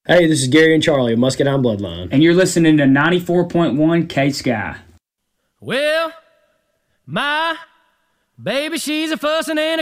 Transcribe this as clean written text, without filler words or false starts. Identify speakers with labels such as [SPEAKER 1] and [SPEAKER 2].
[SPEAKER 1] Hey, this is Gary and Charlie of Muscadine Bloodline.
[SPEAKER 2] And you're listening to 94.1 K-Sky.
[SPEAKER 3] Well, my baby, she's a fussing and a